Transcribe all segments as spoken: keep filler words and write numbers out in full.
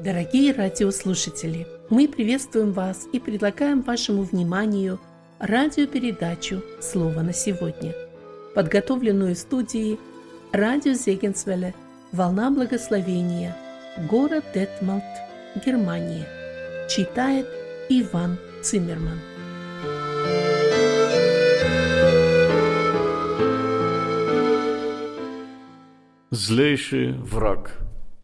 Дорогие радиослушатели, мы приветствуем вас и предлагаем вашему вниманию радиопередачу «Слово на сегодня», подготовленную в студии радио Зегенсвелле «Волна благословения», город Детмалт, Германия. Читает Иван Циммерман. Злейший враг.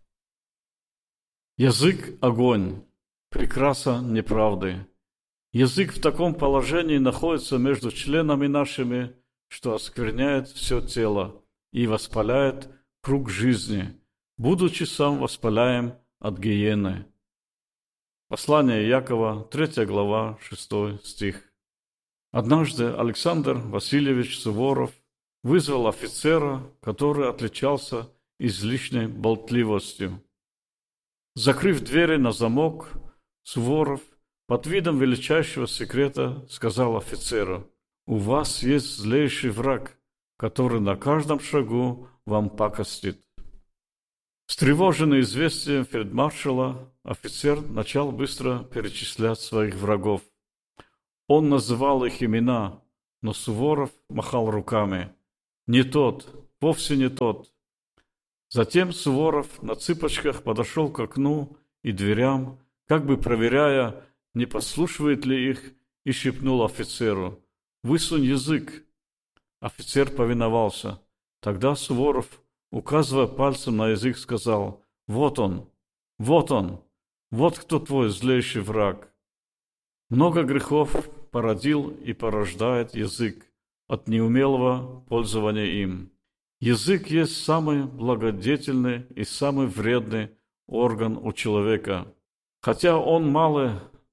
Язык – огонь, прекраса неправды. Язык в таком положении находится между членами нашими, что оскверняет все тело и воспаляет круг жизни, будучи сам воспаляем от гиены. Послание Якова, третья глава, шестой стих. Однажды Александр Васильевич Суворов вызвал офицера, который отличался излишней болтливостью. Закрыв двери на замок, Суворов под видом величайшего секрета сказал офицеру: «У вас есть злейший враг, который на каждом шагу вам пакостит». Встревоженный известием фельдмаршала, офицер начал быстро перечислять своих врагов. Он называл их имена, но Суворов махал руками. «Не тот, вовсе не тот». Затем Суворов на цыпочках подошел к окну и дверям, как бы проверяя, не подслушивает ли их, и шепнул офицеру: «Высунь язык». Офицер повиновался. Тогда Суворов, указывая пальцем на язык, сказал: «Вот он, вот он, вот кто твой злейший враг». Много грехов породил и порождает язык от неумелого пользования им. Язык есть самый благодетельный и самый вредный орган у человека. Хотя он малый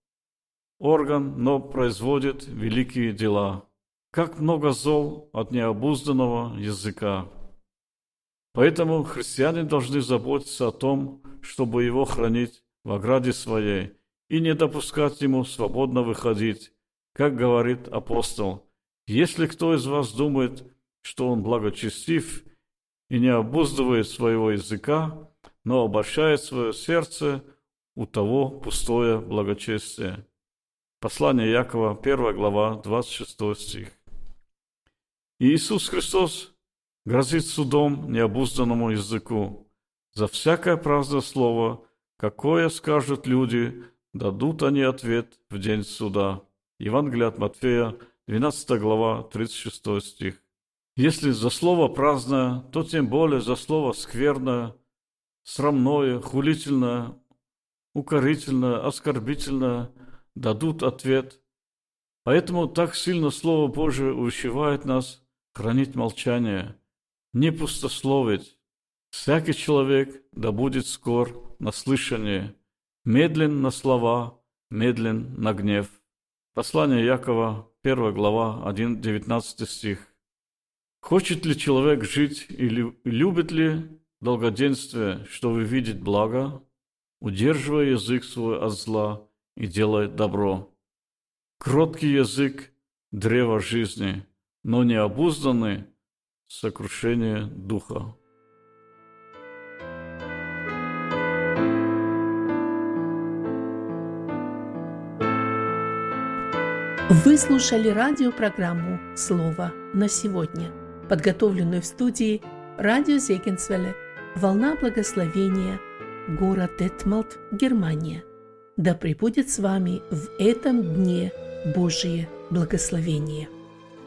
орган, но производит великие дела. Как много зол от необузданного языка. Поэтому христиане должны заботиться о том, чтобы его хранить в ограде своей и не допускать ему свободно выходить. Как говорит апостол: «Если кто из вас думает, что он благочестив и не обуздывает своего языка, но обольщает свое сердце, у того пустое благочестие». Послание Якова, первая глава, двадцать шестой стих. И Иисус Христос грозит судом необузданному языку. За всякое праздное слово, какое скажут люди, дадут они ответ в день суда. Евангелие от Матфея, двенадцатая глава, тридцать шестой стих. Если за слово праздное, то тем более за слово скверное, срамное, хулительное, укорительное, оскорбительное дадут ответ. Поэтому так сильно Слово Божие увещевает нас хранить молчание, не пустословить. Всякий человек да будет скор на слышание, медлен на слова, медлен на гнев. Послание Якова, первая глава, девятнадцатый стих. Хочет ли человек жить и любит ли долгоденствие, чтобы видеть благо, удерживая язык свой от зла и делая добро? Кроткий язык – древо жизни, но необузданный – сокрушение духа. Вы слушали радиопрограмму «Слово на сегодня», подготовленную в студии радио Зегенсвелле «Волна благословения», город Детмалт, Германия. Да пребудет с вами в этом дне Божие благословение.